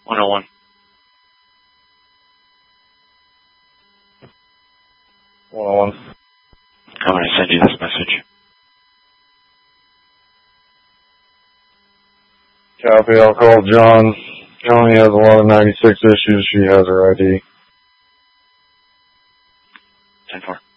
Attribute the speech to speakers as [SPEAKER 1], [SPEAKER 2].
[SPEAKER 1] 101. I'm going to send you this message.
[SPEAKER 2] Copy, I'll call John. Johnny has a lot of 96 issues. She has her ID.
[SPEAKER 1] 10-4.